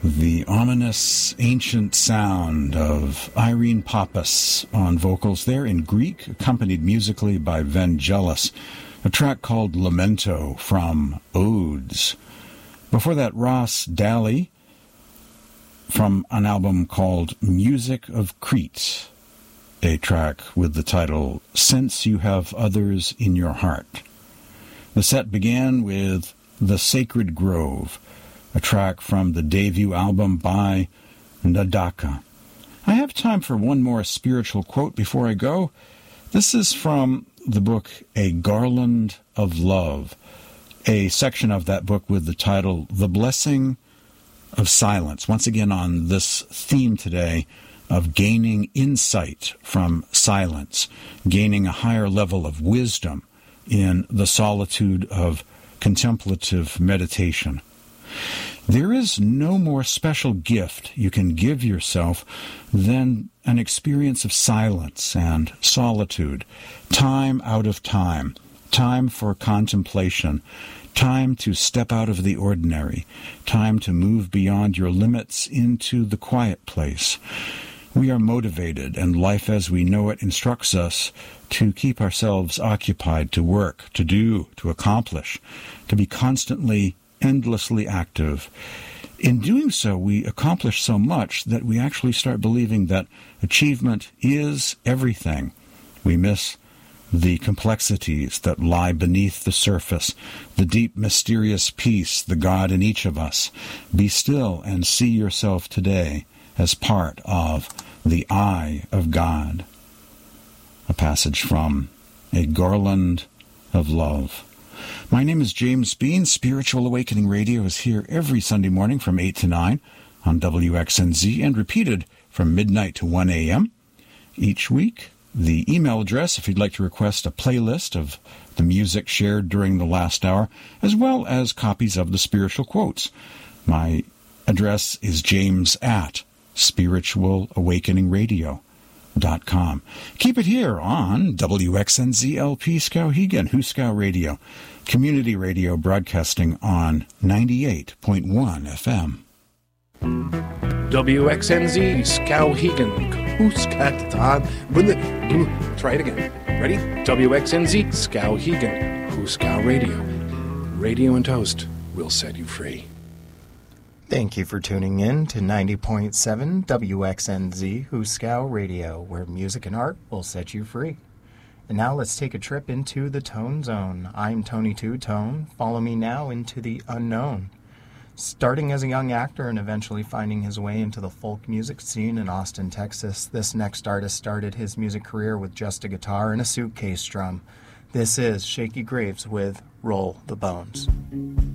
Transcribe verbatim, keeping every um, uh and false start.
The ominous ancient sound of Irene Pappas on vocals there in Greek, accompanied musically by Vangelis, a track called Lamento from Odes. Before that, Ross Daly from an album called Music of Crete, a track with the title Since You Have Others in Your Heart. The set began with The Sacred Grove, a track from the debut album by Nadaka. I have time for one more spiritual quote before I go. This is from the book A Garland of Love, a section of that book with the title The Blessing of Silence. Once again on this theme today of gaining insight from silence, gaining a higher level of wisdom in the solitude of contemplative meditation. There is no more special gift you can give yourself than an experience of silence and solitude, time out of time, time for contemplation, time to step out of the ordinary, time to move beyond your limits into the quiet place. We are motivated, and life as we know it instructs us to keep ourselves occupied, to work, to do, to accomplish, to be constantly endlessly active. In doing so, we accomplish so much that we actually start believing that achievement is everything. We miss the complexities that lie beneath the surface, the deep, mysterious peace, the God in each of us. Be still and see yourself today as part of the eye of God. A passage from A Garland of Love. My name is James Bean. Spiritual Awakening Radio is here every Sunday morning from eight to nine on W X N Z and repeated from midnight to one a.m. each week. The email address, if you'd like to request a playlist of the music shared during the last hour, as well as copies of the spiritual quotes. My address is james at spiritual awakening radio dot com. Keep it here on W X N Z L P Skowhegan, Huskow Radio, community radio broadcasting on ninety-eight point one F M. W X N Z Skowhegan, Huskatan. Try it again. Ready? W X N Z Skowhegan, Huskow Radio. Radio and Toast will set you free. Thank you for tuning in to ninety point seven W X N Z Huskow Radio, where music and art will set you free. And now let's take a trip into the Tone Zone. I'm Tony Two Tone. Follow me now into the unknown. Starting as a young actor and eventually finding his way into the folk music scene in Austin, Texas, this next artist started his music career with just a guitar and a suitcase drum. This is Shaky Graves with Roll the Bones.